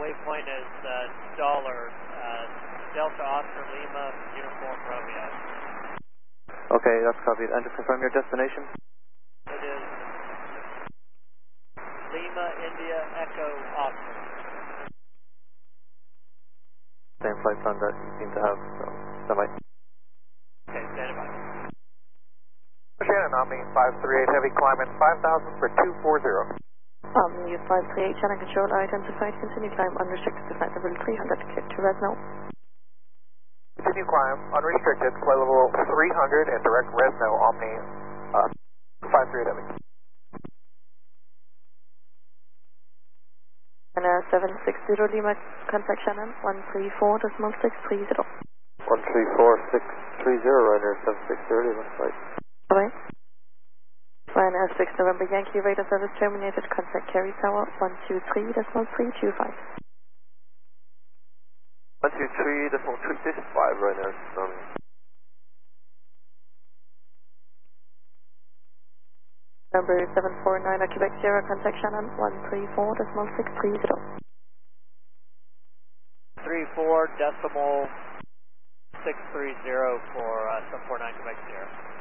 waypoint is dollar, Delta Oscar Lima, Uniform Romeo. Okay, that's copied. And just confirm your destination? It is Lima, India, Echo, Oscar. Same flight plan that you seem to have, so stand by. Okay, stand by. Shannon, Omni 538, heavy climbing 5,000 for 240. Omni 538, Shannon Control, identified, continue climb, unrestricted to flight level 300, clear to Resno. Continue climb, unrestricted, flight level 300 and direct Resno, Omni 538 heavy. And 760 Lima, contact Shannon, 134.630. 134.630, runner 760, looks like. Alright. Ryanair 6 November Yankee, radar service terminated, contact Kerry Tower, 123.325. 123.325, Ryanair. Number 749, Quebec Sierra, contact Shannon, 134.630. 34.630 for 749 Quebec Sierra.